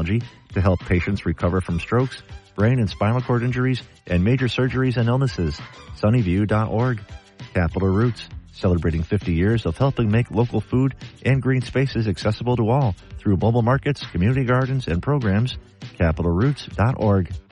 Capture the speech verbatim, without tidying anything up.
technology to help patients recover from strokes, brain and spinal cord injuries, and major surgeries and illnesses. Sunnyview dot org. Capital Roots, celebrating fifty years of helping make local food and green spaces accessible to all through mobile markets, community gardens, and programs. Capital Roots dot org.